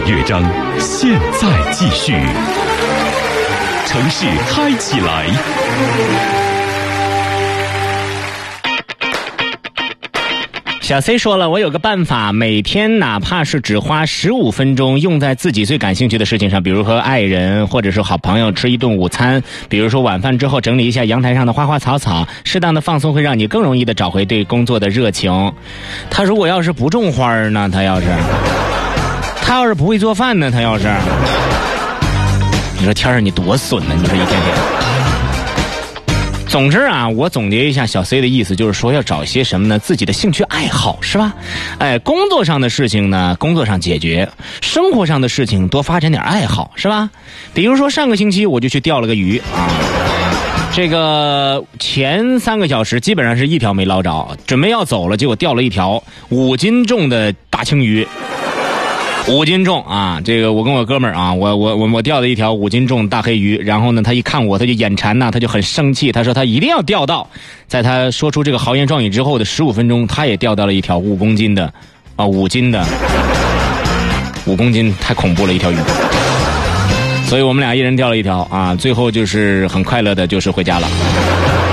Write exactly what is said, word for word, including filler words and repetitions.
乐章，现在继续。城市嗨起来。 小 C 说了，我有个办法，每天哪怕是只花十五分钟用在自己最感兴趣的事情上，比如和爱人或者是好朋友吃一顿午餐，比如说晚饭之后整理一下阳台上的花花草草，适当的放松会让你更容易的找回对工作的热情。他如果要是不种花呢，他要是他要是不会做饭呢，他要是你说天儿你多损呢，你说一天天。总之啊，我总结一下小 C 的意思，就是说要找一些什么呢？自己的兴趣爱好，是吧？哎，工作上的事情呢，工作上解决；生活上的事情多发展点爱好，是吧？比如说上个星期我就去钓了个鱼啊，这个前三个小时基本上是一条没捞着，准备要走了，结果钓了一条五斤重的大青鱼。五斤重啊！这个我跟我哥们儿啊，我我我我钓了一条五斤重大黑鱼，然后呢，他一看我，他就眼馋呐，他就很生气，他说他一定要钓到。在他说出这个豪言壮语之后的十五分钟，他也钓到了一条五公斤的，啊，五斤的，五公斤太恐怖了一条鱼。所以我们俩一人钓了一条啊，最后就是很快乐的，就是回家了。